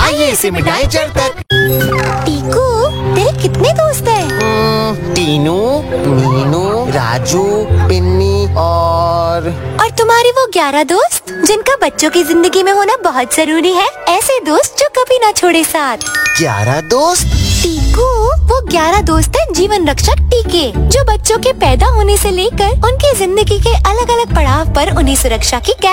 आइए इसे मिटाएं जड़ तक। टीकू, तेरे कितने दोस्त हैं? टीनू, मीनू, राजू, पिन्नी और तुम्हारे वो 11 दोस्त जिनका बच्चों की जिंदगी में होना बहुत जरूरी है। ऐसे दोस्त जो कभी ना छोड़े साथ। 11 दोस्त? टीकू, वो 11 दोस्त हैं जीवन रक्षक टीके, जो बच्चों के पैदा होने से लेकर उनकी जिंदगी के अलग अलग पड़ाव पर उन्हें सुरक्षा की